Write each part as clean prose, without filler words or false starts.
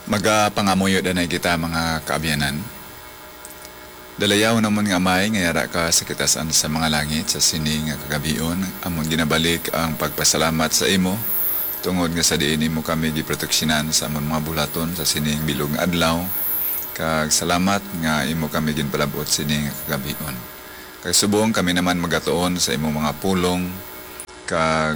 Magapangamuyo danay kita mga kaabyanan. Dalayaw namon nga amay ngayara ka sa kitasan sa mga langit sa sini nga kagabion amon ginabalik ang pagpasalamat sa imo tungod nga sa diin imo kami giproteksyonan sa amon mga bulaton sa sining bilog nga adlaw. Kag salamat nga imo kami ginpalabot sini nga kagabion. Kag subong kami naman magatuon sa imo mga pulong kag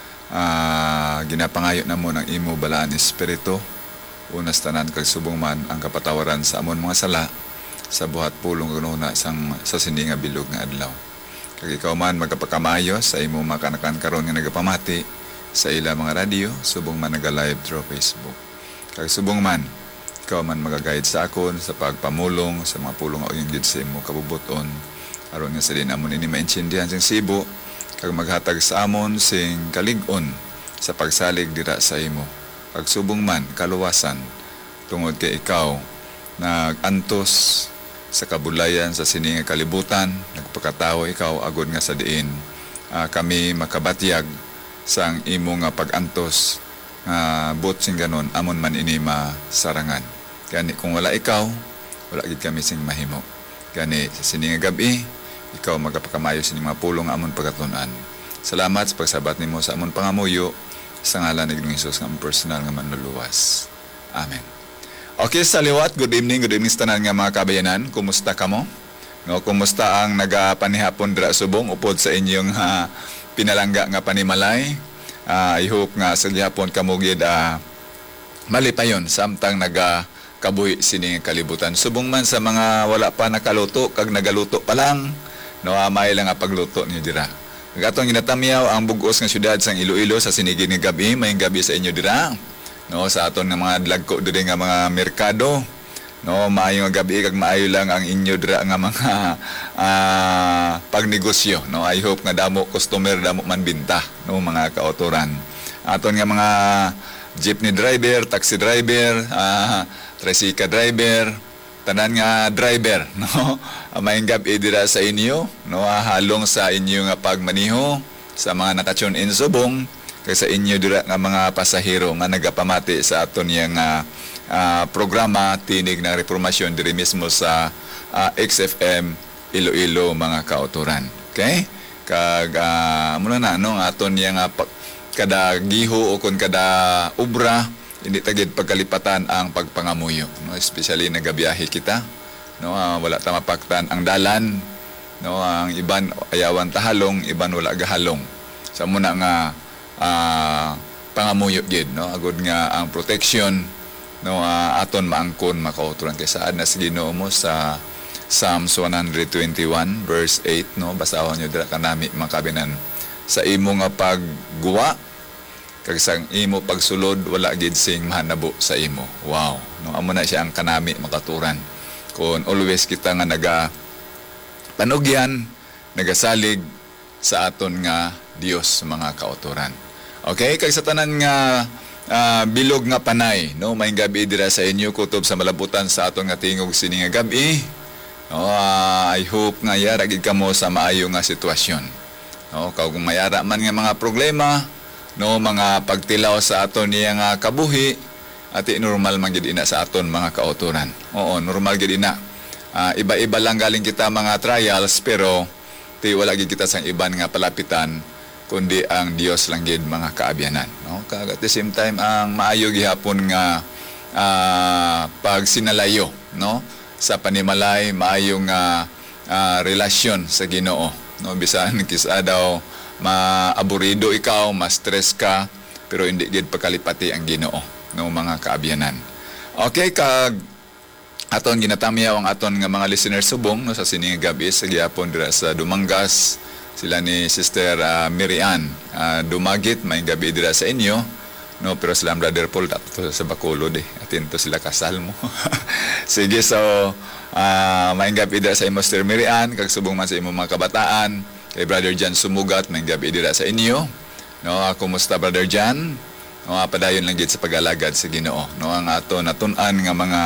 ginapangayo namon ang imo balaan espiritu. Unas tanan kag subong man ang kapatawaran sa amon mga sala sa buhat pulong kanuna sa sini nga bilog nga adlaw. Kag ikaw man magapakamayo sa imo mga kanakan karon nga nagapamati sa ila mga radio, subong man naga-live through Facebook. Kag subong man ikaw man magaguide sa akon sa pagpamulong sa mga pulong nga uyong gid sa imo kabubuton aron nga sa din amon ini maintindihan sing Cebu kag maghatag sa amon sing kalig-on sa pagsalig dira sa imo. Kag subong man kaluwasan tungod kay ikaw nagantos sa kabulayan sa sini nga kalibutan, nagpakatawo ikaw agod nga sa diin kami makabatyag sa ang imo nga pagantos but sing ganon amon man ini masarangan. Gani kung wala ikaw, wala gid kami sing mahimo. Gani sa sini nga gabi, ikaw magapakamayo sa mga pulong amon pagatunan. Salamat sa pagsabat nimo sa amon pangamuyo sa ngalan ni Jesus nga personal nga manluluwas. Amen. Okay, sa liwat, good evening sa tanan nga mga kabayanan. Kumusta ka mo? No, kumusta ang nagapanihapon dira subong upod sa inyong pinalangga nga panimalay? I hope nga sa gihapon kamo gid malipayon samtang nagakabuhi sini nga kalibutan. Subong man sa mga wala pa nakaluto kag nagaluto pa lang, no, may lang nga pagluto niyo dira. Gatong ginatamyaw ang bugos nga syudad sang Iloilo sa sinigid nga gabi, may gabi sa inyo dira. No, sa aton nga mga dlagko diri nga mga merkado. No, maayo nga gabi kag maayo lang ang inyo dira nga mga pagnegosyo. No, I hope nga damo customer, damo man binta, no, mga kaotoran. Aton nga mga jeepney driver, taxi driver, tricycle driver, tanan nga driver, no, may gabi dira sa inyo, no, halong sa inyo nga pagmaniho sa mga nakatune in subong kay sa inyo dira nga mga pasahero nga nagapamati sa aton yang programa tinig na reformasyon diri mismo sa XFM Iloilo mga kauturan. Okay? Kag muna na no aton yang kada giho o kun kada ubra hindi tagid pagkalipatan ang pagpangamuyo, no, especially nagabiyahe kita, no, wala ta mapaktan ang dalan, no, ang iban ayawan tahalong, iban wala gahalong sa muna nga pangamuyo gid, no, agud nga ang protection, no, aton maangkon makauturan kay saad na sa Ginoo mo sa Psalms 121 verse 8, no, basahon niyo dira kanami mga kabinan sa imo nga pagguwa kag sang imo pagsulod wala gid sing mahanabo sa imo. Wow, no, amo na siya ang kanami makaturan kun always kita nga naga panugyan, nagasalig sa aton nga Dios mga kauturan. Okay, kag sa tanan nga bilog nga panay, no, may gabi dira sa inyo kutob sa malabutan sa aton nga tingog sini nga gabi. No, I hope nga yara gid kamo sa maayo nga sitwasyon. No, kag kung mayara man nga mga problema, no, mga pagtilaw sa aton niya nga kabuhi, ati normal man gid ina sa aton mga kauturan. Oo, normal gid ina. Iba-iba lang galing kita mga trials pero wala gid kita sang iban nga palapitan kundi ang Dios lang gid mga kaabyanan, no? Kag at the same time ang maayo gihapon nga pagsinalayo, no, sa panimalay maayong relasyon sa Ginoo, no, bisan kisa daw maaburido ikaw, ma-stress ka pero hindi gid pagkalipati ang Ginoo, no, mga kaabyanan. Okay, kag aton ginatamyaw ang aton nga mga listeners subong, no, sa sining gabi sa gihapon dira sa Dumangas. Sila ni Sister Mirian Dumagit, may gabi dira sa inyo, no, pero sila Brother Paul tato sa Bacolod atinto sila kasal mo. Sige, so may gabi dira sa imo Sister Mirian kag subong man sa imo mga kabataan. Kay Brother Jan Sumugat, may gabi dira sa inyo, no, kumusta Brother Jan? No, padayon lang gid sa pag-alagad sa Ginoo, no, ang aton natun-an nga mga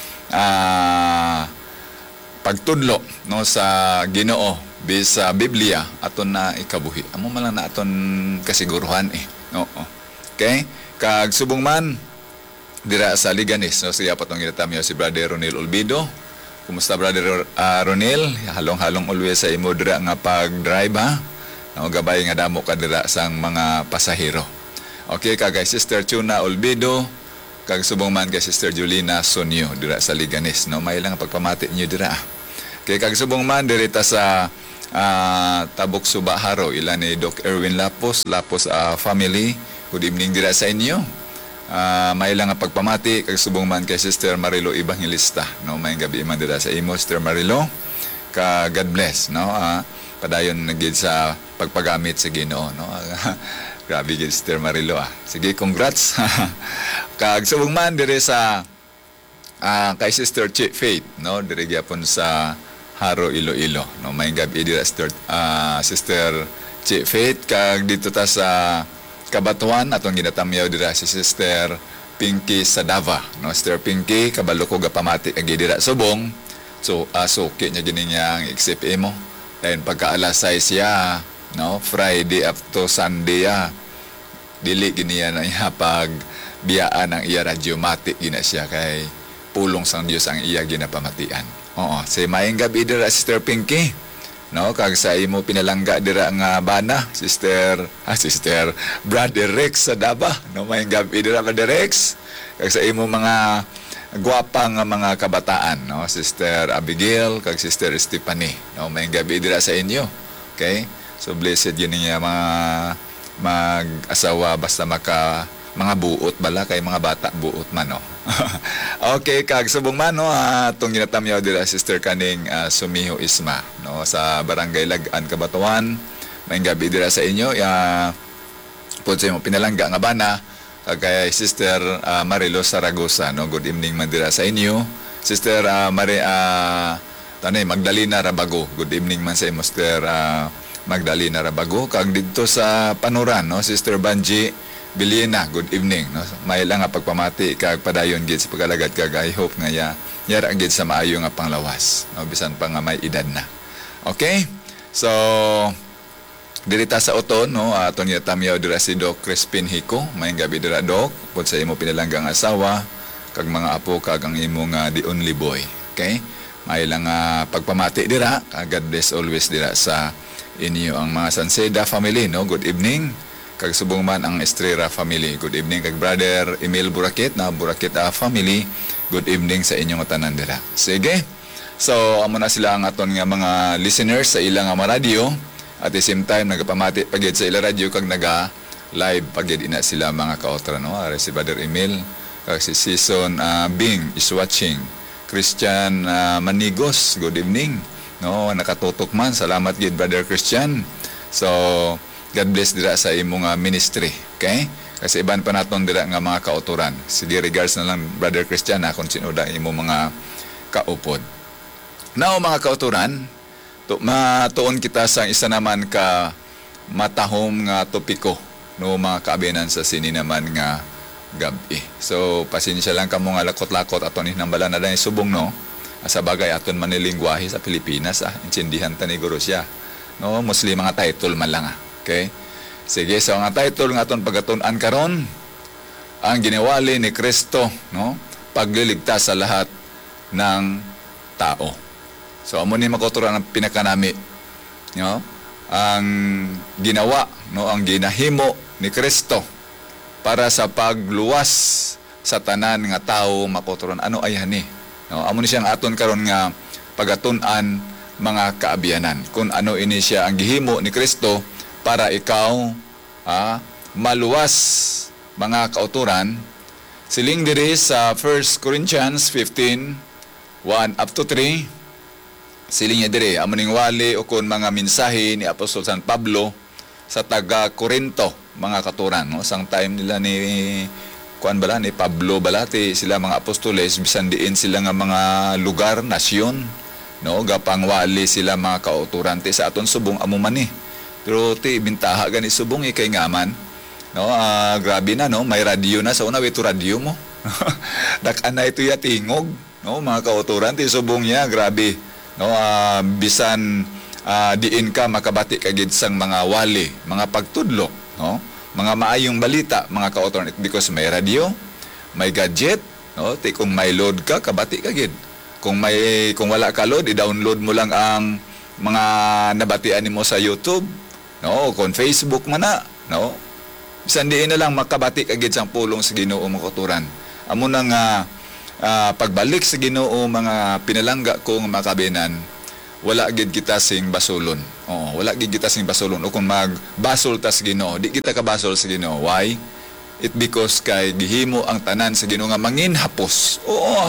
pagtudlo, no, sa Ginoo bisa Biblia aton na ikabuhi. Amo man lang na aton kasiguruhan no. Okay? Kag subong man dira sa Liganis, no? Siya patong ginatamyo si Brother Ronel Olbido. Kumusta Brother Ronel? Halong-halong always sa imo dira nga pag-drive ha. No, gabay nga damo ka dira sang mga pasahero. Okay, kagay Sister Chuna Olbido, kag subong man kay Sister Julina Sonyo dira sa Liganis, no? May lang pagpamati niyo dira. Okay, kag subong man dirita sa Tabok Subaharo, ilan ni Doc Erwin Lapos family. Good evening dira sa inyo. May lang pagpamati kag subong man kay Sister Marilo Evangelista, no? May gabi man dira sa imo Sister Marilo. Ka God bless, no? Padayon nagid sa pagpagamit sa Ginoo, no? Grabe gid Sister Marilo Sige, congrats. Kag subong man dire sa kay Sister Chi Faith, no? Dire gyapon sa Haro Iloilo, no? May gabi dira Sister Chi Faith kag dito ta sa Kabatuan atong ginatamyaw dira si Sister Pinky Sadava, no? Sister Pinky kabalo ko gapamati agi dira subong. So suki niya gini nga ang XFA mo. Then pagka-alas 6 siya, no? Friday up to Sunday dili gini na iya pag biyaan ang iya radyomatic gina siya kay pulong sang Dios ang iya ginapamatian. Oo, say maayong gabi dira Sister Pinky. No, kag sa imo pinalangga dira nga bana, Sister Brother Rex sa Daba. No, maayong gabi dira Brother Rex. Kag sa imo mga gwapang mga kabataan, no, Sister Abigail kag Sister Stephanie. No, maayong gabi dira sa inyo. Okay? So blessed yun niya mga mag-asawa basta mga buot bala kay mga bata buot man, no. Okay, kag subong man, no, atong ginatamyaw dira Sister kaning Sumiho Isma, no, sa Barangay Lagan, Kabatuan. Maayong gabi dira sa inyo. Pud sa imo pinalangga nga bana kay Sister Marilo Saragosa, no. Good evening man dira sa inyo. Sister Magdalena Rabago. Good evening man sa imo Sister Magdalena Rabago. Kag didto sa Panuran, no, Sister Banji Biliena, good evening, no. May lang nga pagpamati kag padayon gid sa pagalagad kag I hope nga yara gid sa maayo nga panglawas, no, bisan pa nga may edad na. Okay? So dirita sa Oton, no, aton gitamyaw dira si Doc Crispin Hico. Maayong gabi dira Doc, pud sa imo pinalanggang asawa kag mga apo kag ang imo nga the only boy. Okay? May lang nga pagpamati dira, God bless always dira sa inyo ang mga Sanseda family, no. Good evening. Kag subong man ang Estrera family. Good evening kag Brother Emil Burakit na Burakit family. Good evening sa inyong tanan dira. Sige. So amo na sila ang aton nga mga listeners sa ilang nga radio. At the same time nagapamati pagid sa ilang radio kag naga live pagid ina sila mga kaotra, no. Si Brother Emil kag si Season Bing is watching. Christian Manigos, good evening. No, nakatutok man. Salamat gid Brother Christian. So God bless dira sa imong ministry, okay? Kasi iban pa naton dira nga mga kauturan. Sige, regards na lang Brother Christian kung sino da imong mga kaupod. Now mga kauturan, matuon kita sa isa naman ka matahom nga topiko, no, mga kaabinan sa sini naman nga gabi. So pasensya lang kamo nga lakot-lakot aton hinambala na dai subong, no. Sa bagay aton man ni lingwahe sa Pilipinas, intindihan ta ni guro siya. No, mostly mga title man lang Okay? Sige, so ang title ng aton pagatun-an karon, ang ginawali ni Kristo, no? Pagliligtas sa lahat ng tao. So amo ni makoturan ang pinakanami, no? Ang ginawa, no, ang ginahimo ni Kristo para sa pagluwas sa tanan nga tao makoturan. Ano ay ani? No, amo ni siyang aton karon nga pagatun-an mga kaabianan. Kung ano ini siya ang gihimo ni Kristo para ikaw maluwas mga kauturan. Siling diri sa 1 Corinthians 15, 1 up to 3. Siling niya diri, amuning wali o kun mga mensahe ni Apostol San Pablo sa taga Corinto, mga kauturan. No? Sang time nila ni Pablo balati sila mga apostoles, bisan diin sila nga mga lugar, nasyon, no, gapang wali sila mga kauturan ti sa aton subong amo man ni. Pero ti bintaha gani subong ikay ngaman, no, grabe na, no, may radio na sa una ito radio mo. Dakan na ito ya tingog, no, mga kauturan ti subong niya, grabe, no, bisan diin ka makabati kagid sang mga wali, mga pagtudlo, no, mga maayong balita, mga kauturan, because may radio, may gadget, no? Ti kung may load ka, kabati ka gid. Kung wala ka load, i-download mo lang ang mga nabatian nimo sa YouTube, no? Kung Facebook man na, no? Bisan diin na lang makabati ka gid sang pulong sa Ginoo mga kauturan. Amo na nga pagbalik sa Ginoo mga pinalangga kong makabinan, wala gid kita sing basulon. Oo, wala gid kita sing basulon. O kung magbasol ta sa Ginoo, di kita kabasol sa Ginoo. Why? It because kay gihimo ang tanan sa Ginoo nga manginhapos. Oo,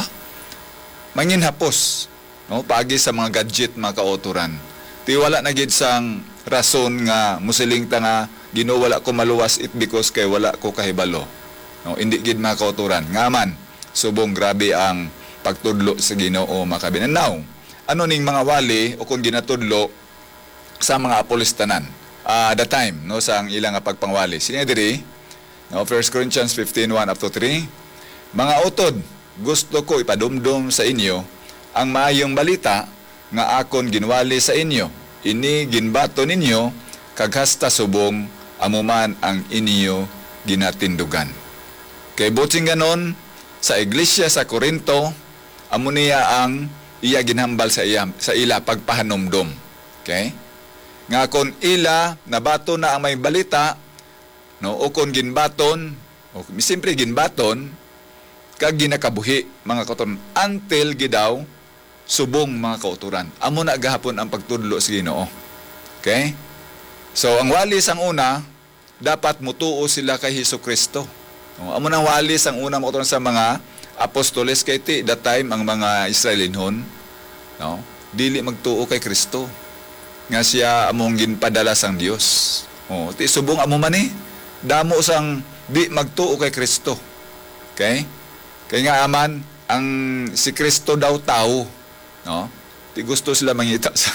manginhapos. No, pagi sa mga gadget mga kauturan. Ti wala na gid sang rason nga musiling ta nga Ginoo wala ko maluwas it because kay wala ko kahibalo. No, hindi gid mga kauturan. Ngaman, subong grabe ang pagtudlo sa Ginoo makabinan. Now, ano ning mga wali o kung ginatudlo sa mga apolis tanan? The time no sa ilang nga pagpangwali. Sino diri? No, 1 Corinthians 15:1 up to 3. Mga utod, gusto ko ipadumdum sa inyo ang maayong balita nga akon ginwali sa inyo. Ini ginbato ninyo kag hasta subong amuman ang inyo ginatindugan. Kay buting ganon, sa iglesia sa Corinto, amo niya ang iya ginhambal sa ila pagpahanumdom. Okay? Nga kon ila nabato na ang may balita, no, o kon ginbaton, o simpre ginbaton, kag ginakabuhi mga kauturan until gidaw subong mga kauturan. Amo na gahapon ang pagtudlo sa Ginoo. Okay? So ang walis ang una, dapat mutuo sila kay Hesukristo. Amo nang walis ang una mga kauturan sa mga apostoles kay ti that time ang mga Israelinhon, no, dili magtuo kay Kristo. Nga siya among ginpadala sang Dios. Ti subong amo man damo sang di magtuo kay Kristo. Okay? Kaya nga aman ang si Kristo daw tao, no? Ti gusto sila mangita sa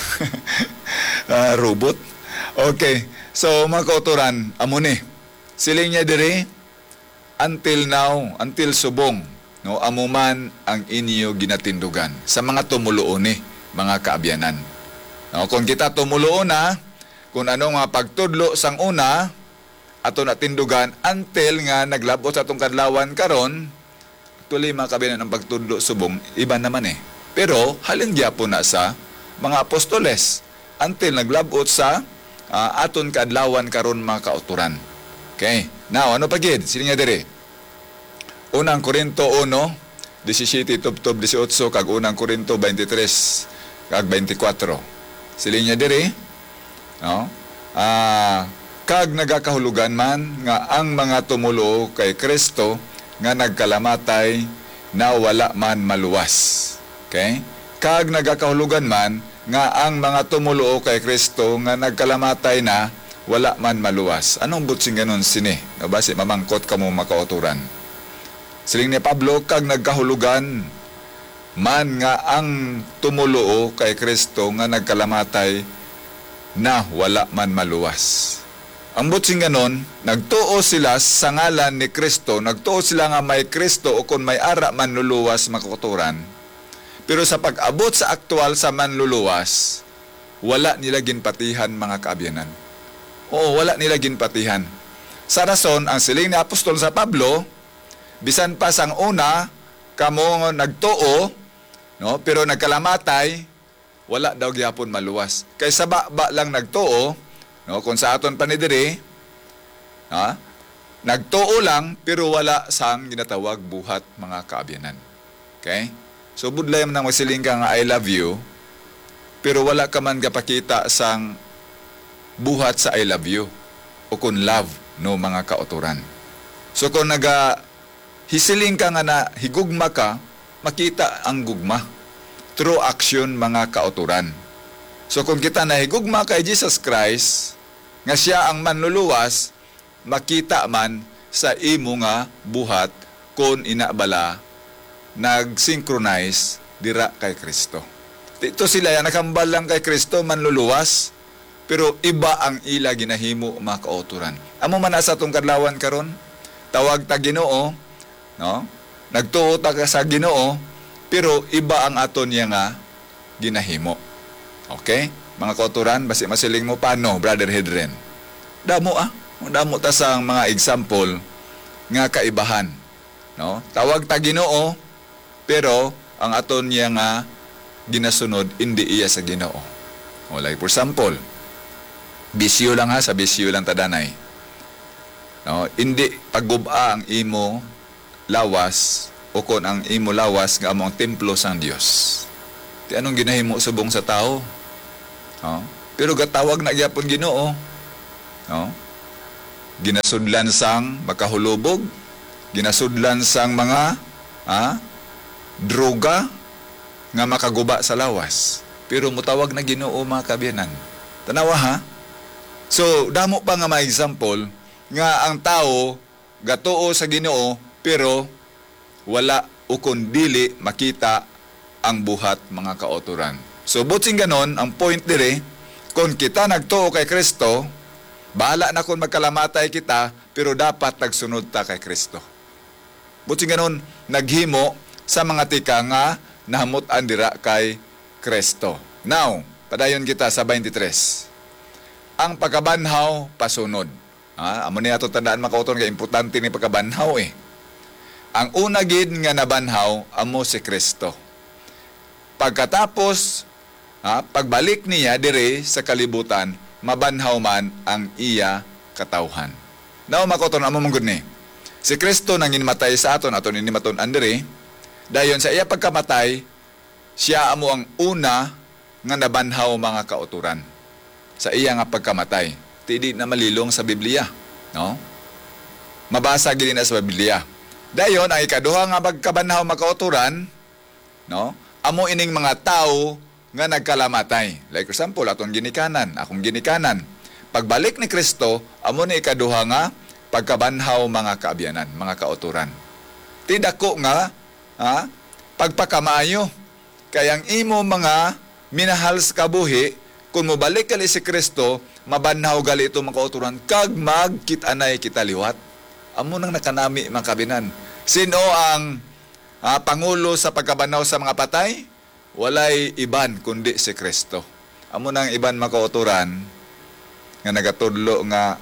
robot. Okay. So mga kauturan, amo ni. Siling niya diri until now, until subong, no, amo man ang inyo ginatindugan sa mga tumuloon mga kaabyanan. No, kung kita tumuloon na kung ano nga pagtudlo sang una ato natindugan until nga naglabot sa atong kadlawan karon, tuloy mga kabinan ang pagtudlo subong, iba naman Pero, halin gyapon na sa mga apostoles until naglabot sa aton kadlawan karon mga kauturan. Okay? Now, ano pa gid? Sino nga diri? Unang Korinto 1, 17, 18, kag unang Korinto 23, kag 24. Sila niya diri, no? Kag nagakahulugan man nga ang mga tumulo kay Kristo nga nagkalamatay na wala man maluwas. Okay? Kag nagakahulugan man nga ang mga tumulo kay Kristo nga nagkalamatay na wala man maluwas. Anong butsing ganon sini? Basi mamangkot ka mo makauturan. Siling ni Pablo, kag nagkahulugan man nga ang tumulo kay Kristo nga nagkalamatay na wala man maluwas. Ang butsing ganon, nagtuo sila sa ngalan ni Kristo, nagtuo sila nga may Kristo o kung may ara manluluwas makauturan. Pero sa pag-abot sa aktual sa manluluwas, wala nila ginpatihan mga kaabyanan. Oo, wala nila ginpatihan. Sa rason, ang siling ni Apostol sa Pablo, bisan pa sang una, kamo nagtuo, no, pero nagkalamatay, wala daw gyapon maluwas. Kay sa ba lang nagtuo, no, kung sa aton panidiri, nagtuo lang, pero wala sang ginatawag buhat mga kaabyanan. Okay? So, budlay man nang masiling ka nga I love you, pero wala ka man kapakita sang buhat sa I love you o kung love no mga kauturan. So, kung hisiling ka nga na higugma ka, makita ang gugma through action mga kauturan. So, kung kita na higugma kay Jesus Christ, nga siya ang manluluwas, makita man sa imo nga buhat kung inabala nag-synchronize dira kay Kristo. Dito sila yan, nakambal lang kay Kristo, manluluwas, pero iba ang ila ginahimo mga kauturan. Amo man sa itong kadlawan karon, tawag ta Ginoo, no? Nagtuo ta sa Ginoo, pero iba ang aton niya nga ginahimo. Okay? Mga kauturan, basi masiling mo paano, Brother Hedren? Damo ta sa mga example nga kaibahan. No? Tawag ta Ginoo, pero ang aton niya nga ginasunod, hindi iya sa Ginoo. O like for example, bisyo lang ha, sa bisyo lang tadanay. No? Hindi pagguba ang imo lawas, o kon ang imo lawas nga among templo sang Dios. Ti anong ginahimo subong sa tao? No? Pero gatawag na gyapon Ginoo. No? Ginasudlan sang makahulubog, ginasudlan sang mga droga nga makaguba sa lawas. Pero mutawag na Ginoo mga kabiyanan. Tanawa ha? So, damo pa nga mga example nga ang tao gatuo sa Ginoo pero wala ukon dili makita ang buhat mga kauturan. So, butsing ganon, ang point dire, kung kita nagtuo kay Kristo, bahala na kung magkalamatay kita, pero dapat nagsunod ta kay Kristo. Butsing ganon, naghimo sa mga tika nga nahamutan dira kay Kristo. Now, padayon kita sa 23. Ang pagkabanhaw, pasunod. Amo niya ito tandaan makauton kay importante ni pagkabanhaw eh. Ang una gid nga nabanhaw, amo si Kristo. Pagkatapos, pagbalik niya dire sa kalibutan, mabanhaw man ang iya katawhan. Now, makauton, amo mong ni. Si Kristo nang inimatay sa aton inimaton andere, dayon sa iya pagkamatay, siya amo ang una nga nabanhaw mga kauturan. Sa iya nga pagkamatay. Hindi na malilong sa Biblia. No? Mabasa gini na sa Biblia. Dayon, ang ikaduha nga pagkabanhaw mga kauturan, no? Amo ining mga tao nga nagkalamatay. Like for example, atong ginikanan, akong ginikanan. Pagbalik ni Kristo, amo ni ikaduha nga pagkabanhaw mga kaabyanan, mga kauturan. Tidak ko nga, pagpakamaayo. Kayang imo mga minahal sa kabuhi, kung mobalik kali si Kristo, mabanhaw gali ito mga kauturan, kag magkitanay kita liwat. Amo nang nakanami mga kabinan. Sino ang pangulo sa pagkabanhaw sa mga patay? Walay iban kundi si Kristo. Amo nang iban mga kauturan nga nagatudlo nga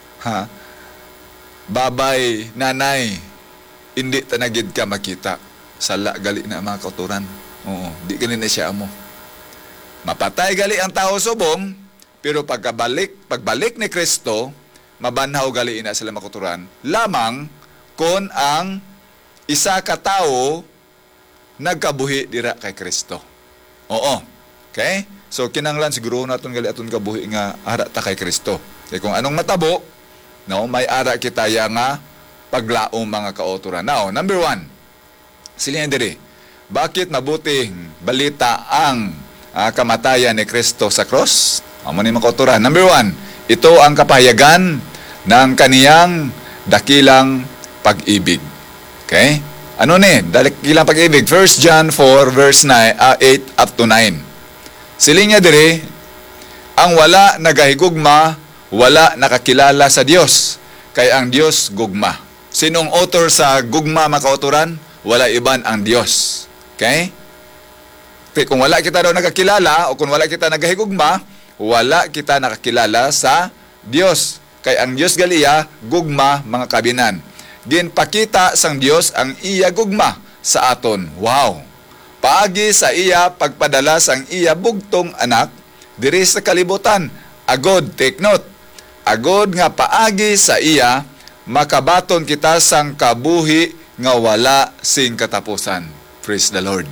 babay, nanay, hindi tanagid ka makita. Sala gali na mga kauturan. Oo, di gali na siya amo. Mapatay gali ang tao subong, pero pagbalik ni Kristo, mabanhaw gali ina sila makuturan, lamang kung ang isa ka tao nagkabuhi dira kay Kristo. Oo. Okay? So, kinanglan siguro natin gali aton kabuhi nga ara ta kay Kristo. Kaya kung anong matabo, no, may ara kita ya nga paglaom mga kauturan. Now, number 1, silingan diri, bakit mabuting balita ang kamatayan ni Kristo sa cross? Amo ni makauturan. Number 1, ito ang kapahayagan ng kaniyang dakilang pag-ibig. Okay? Ano ni? Dakilang pag-ibig. 1 John 4 verse 8 up to 9. Silinga dire, ang wala nagahigugma, wala nakakilala sa Dios. Kay ang Dios gugma. Sinong author sa gugma makauturan? Wala iban ang Dios. Okay? Kung wala kita daw nakakilala o kung wala kita nagahigugma, wala kita nakakilala sa Dios. Kay ang Dios galiya, gugma mga kabinan. Ginpakita sang Dios ang iya gugma sa aton. Wow! Paagi sa iya pagpadala sang iya bugtong anak, diri sa kalibutan. Agod, take note. Agod nga paagi sa iya, makabaton kita sang kabuhi nga wala sing katapusan. Praise the Lord.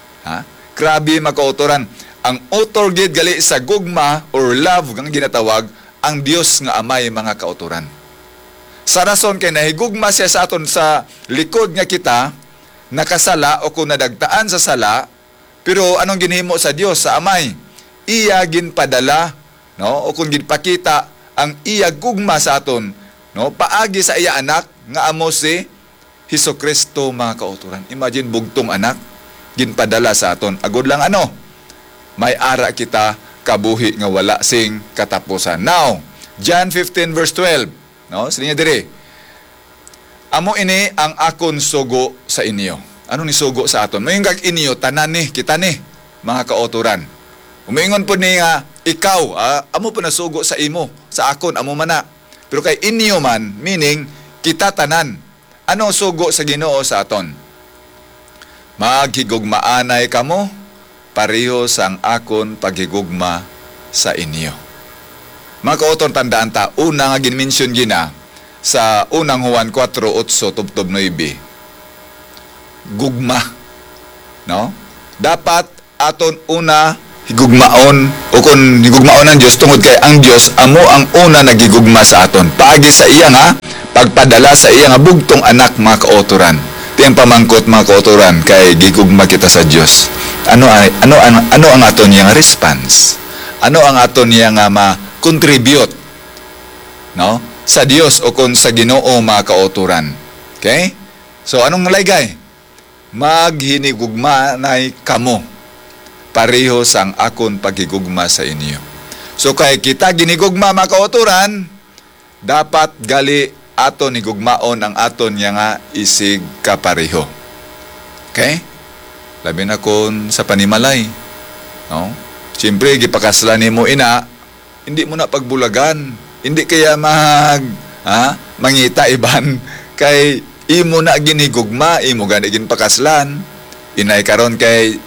Grabe makauturan. Ang author gid gali sa gugma or love nga ginatawag ang Dios nga amay mga kauturan. Sa rason kay nahigugma siya sa aton sa likod nga kita, nakasala o kung nadagtaan sa sala, pero anong ginhimo sa Dios sa amay? Iya ginpadala, no? O kung ginpakita ang iya gugma sa aton, no? Paagi sa iya anak nga amo si Hesukristo mga kauturan. Imagine bugtong anak ginpadala sa aton. Agod lang ano? May ara kita kabuhi nga wala sing katapusan. Now, John 15 verse 12. No? Sila niya dire. Amo ini ang akon sugo sa inyo. Ano ni sugo sa aton? Mayong kag inyo, tanan ni, kita ni, mga kauturan. Umingon po ni nga, ikaw, amo po na sugo sa imo, sa akon, amo mana. Pero kay inyo man, meaning, kita tanan. Ano sugo sa Ginoo sa aton? Maghigugmaanay kamo, pareho sang akon paghigugma sa inyo. Mga kauton, tandaan ta, una nga ginmention gina sa unang Juan 4:8 tubtob 9. Gugma. No? Dapat aton una higugmaon, o kung higugmaon ng Diyos, tungod kay ang Diyos amo ang una nagigugma sa aton. Paagi sa iya nga pagpadala sa iya nga bugtong anak, mga kauturan. Tiyang pamangkot, mga kauturan, kay gigugma kita sa Diyos. Ano ang aton yang response? Ano ang aton yang ma-contribute, no, sa Dios o kung sa Ginoo, mga kauturan? Okay? So anong nalaygay? Maghinigugma nay kamo, pareho sang akon paghigugma sa inyo. So kay kita ginigugma, mga kauturan, dapat gali aton higugmaon ang aton nga isig kapareho. Okay? Labi na kon sa panimalay, no? Siyempre, gipakaslan mo ina, hindi mo na pagbulagan. Hindi kaya mangita iban. Kay imo na ginigugma, imo gani ginpakaslan. Inay karon kay,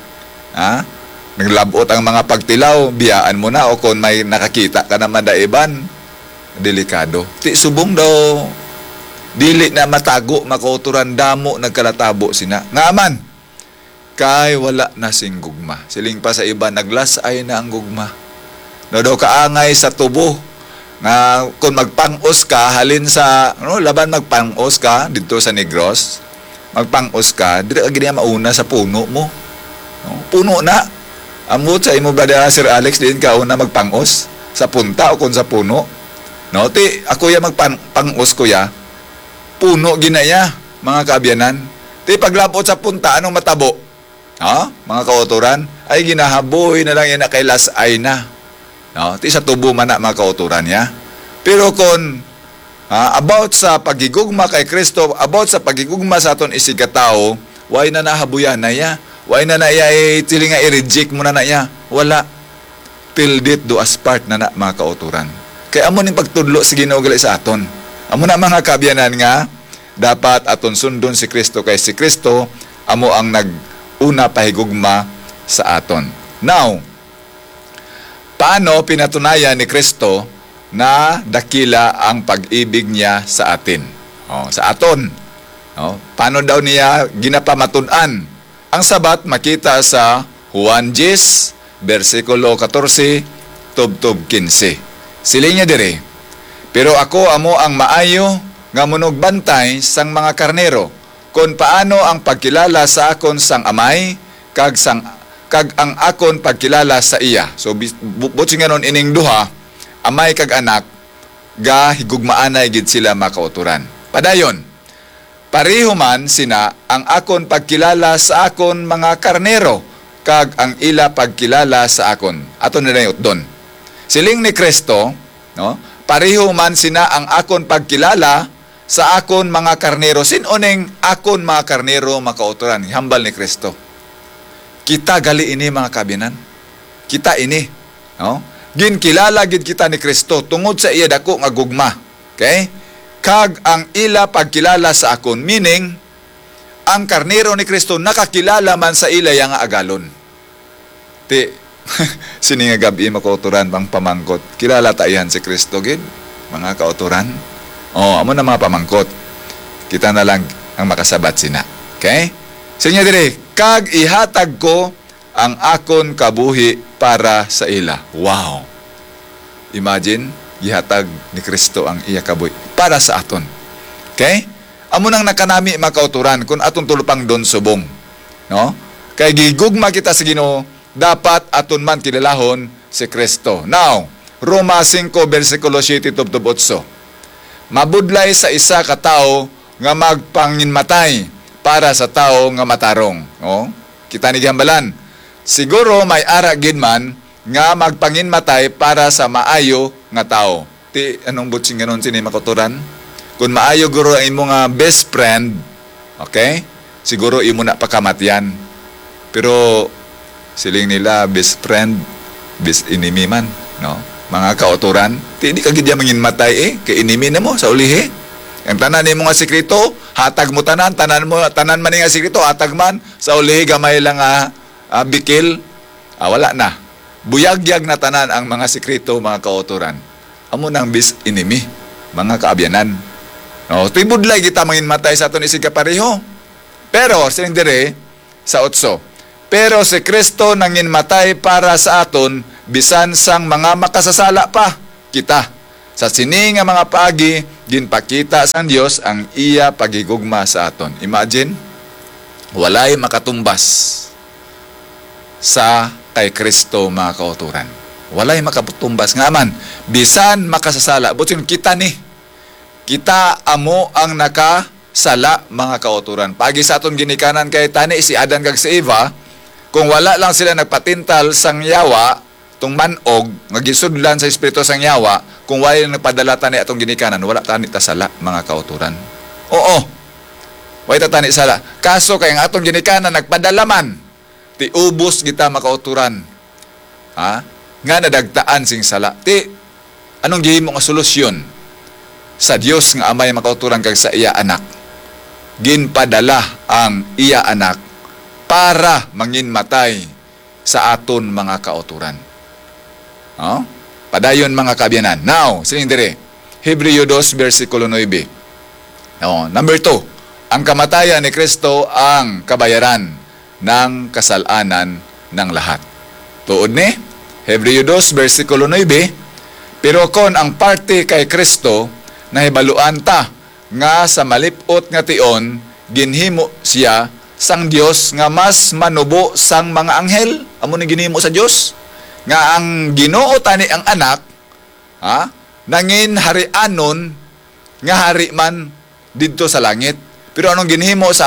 naglabot ang mga pagtilaw, biyaan mo na, o kung may nakakita ka naman da iban, delikado. Ti subong daw, dili na matago, makauturan damo, nagkalatabo sina. Ngaman, kay wala na sing gugma. Siling pa sa iba, naglasay na ang gugma. Daw kaangay sa tubo. Nga kung magpangos ka, halin sa, laban magpangos ka, dito sa Negros, magpangos ka, dito ka ganyan mauna sa puno mo. No? Puno na. Amot sa imo brother Sir Alex, din ka una magpangos sa punta o kung sa puno. No? Ako ya magpangos ko ya, puno ginaya, mga kaabyanan. Paglapot sa punta, anong matabo? Mga kauturan, ay ginahaboy na lang yan na kay lasay na. No? Sa tubo man na, mga kauturan niya. Pero kung about sa pagigugma kay Kristo, about sa pagigugma sa aton isigataw, why na nahabuyan na ya? Why na iya tiling nga i-reject mo na ya? Wala. Till it do as part na mga kauturan. Kaya amo ning pagtudlo sa Ginoo gali sa aton. Amo na mga kabyanan nga, dapat aton sundon si Kristo, kay si Kristo amo ang una pahigugma sa aton. Now, paano pinatunayan ni Kristo na dakila ang pag-ibig niya sa atin? Sa aton. Paano daw niya ginapamatunan? Ang sabat makita sa Juan 10, versikulo 14, tubtob 15. Siling niya dire, pero ako amo ang maayo nga munog bantay sang mga karnero, kung paano ang pagkilala sa akon sang amay, kag ang akon pagkilala sa iya. So, butsi nga nun ining duha, amay kag anak, ga higugmaanay gid sila makauturan. Padayon, pareho man sina ang akon pagkilala sa akon mga karnero, kag ang ila pagkilala sa akon. Ato nila yung doon. Siling ni Kristo, no? Pareho man sina ang akon pagkilala sa akon mga karnero. Sinuneng akon mga karnero makauturan, hambal ni Kristo. Kita gali ini, mga kabinan. Kita ini, no? Ginkilala gid kita ni Kristo tungod sa iya dako nga gugma. Okay? Kag ang ila pagkilala sa akon, meaning ang karnero ni Kristo nakakilala man sa ila yang agalon. Sini nga gabi makauturan pang pamangkot. Kilala tayan si Kristo gid, mga kauturan. Amo na mga pamangkot. Kita na lang ang makasabat sina. Okay? Sinya dire, kag ihatag ko ang akon kabuhi para sa ila. Wow! Imagine, ihatag ni Kristo ang iya kabuhi para sa aton. Okay? Amo nang nakanami makauturan kung atong tulupang don subong. No? Kay gigugma kita sa Ginoo, dapat aton man kilalahon si Kristo. Now, Roma 5 versikulo 7 tubtob 8. Mabudlay sa isa ka tawo nga magpanginmatay para sa tawo nga matarong. Kita ni gihambalan. Siguro may ara gid man nga magpanginmatay para sa maayo nga tawo. Anong butsing ganon sini makuturan? Kung maayo guro ang imo nga best friend, okay? Siguro imo na pakamatyan. Pero siling nila best friend, best enemy man, no? Mga kauturan, hindi ka gidya manginmatay kay enemy na mo sa ulihi. Ang tanan ni mga sekreto, Hatag mo tanan man nga sikreto, hatag man sa uli gamay lang bikil, wala na. Buyagyag na tanan ang mga sikreto, mga kauturan. Amo nang bis inimi, mga kaabyanan. No, tibudlay kita mangin matay sa aton isig kapareho. Pero sining dire sa 8. Pero si Kristo nangin matay para sa aton bisan sang mga makasasala pa kita. Sa sini nga mga paagi ginpakita sang Dios ang iya pagigugma sa aton. Imagine, walay makatumbas sa kay Kristo, mga kauturan. Walay makatumbas nga man bisan makasasala. Butin kita ni. Kita amo ang nakasala, mga kauturan. Pagi sa aton ginikanan kay tani si Adan kag si Eva, kung wala lang sila nagpatintal sang yawa, tung manog, nga gisudlan sa espiritu sang yawa, kung wala lang nagpadala tani atong ginikanan, wala tani tasala, mga kauturan. Oo, wala tani sala. Kaso kay ang atong ginikanan nagpadalaman, ti ubos kita, mga kauturan. Nga nadagtaan sing sala. Ti, anong gihimo nga solusyon? Sa Dios nga amay makauturan kag sa iya anak. Ginpadala ang iya anak para manginmatay sa aton, mga kauturan. Padayon, mga kaabyanan. Now, sining dire, Hebreo 2 versikulo 9. Number 2, ang kamatayan ni Kristo ang kabayaran ng kasalanan ng lahat. Tuod ni Hebreo 2 versikulo 9, pero kon ang parte kay Kristo nahibaluan ta nga sa malipot nga tion ginhimo siya sang Dios nga mas manubo sang mga anghel. Amo ni ginhimo sa Dios nga ang Ginoo tani ang anak nangin harianon nga hari man didto sa langit. Pero anong ginhimo sa